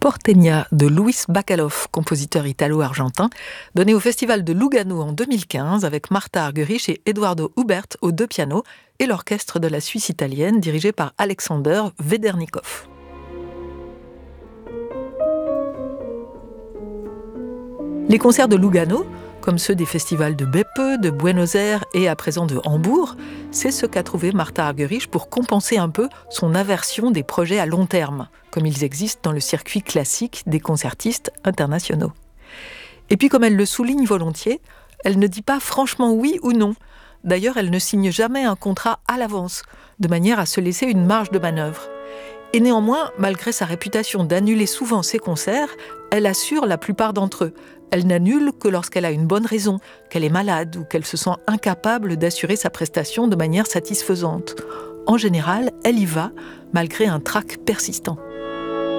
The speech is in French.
Porteña de Luis Bacalov, compositeur italo-argentin, donné au Festival de Lugano en 2015 avec Martha Argerich et Eduardo Hubert aux deux pianos et l'orchestre de la Suisse italienne dirigé par Alexander Vedernikov. Les concerts de Lugano, comme ceux des festivals de Beppe, de Buenos Aires et à présent de Hambourg, c'est ce qu'a trouvé Martha Argerich pour compenser un peu son aversion des projets à long terme, comme ils existent dans le circuit classique des concertistes internationaux. Et puis comme elle le souligne volontiers, elle ne dit pas franchement oui ou non. D'ailleurs, elle ne signe jamais un contrat à l'avance, de manière à se laisser une marge de manœuvre. Et néanmoins, malgré sa réputation d'annuler souvent ses concerts, elle assure la plupart d'entre eux. Elle n'annule que lorsqu'elle a une bonne raison, qu'elle est malade ou qu'elle se sent incapable d'assurer sa prestation de manière satisfaisante. En général, elle y va, malgré un trac persistant.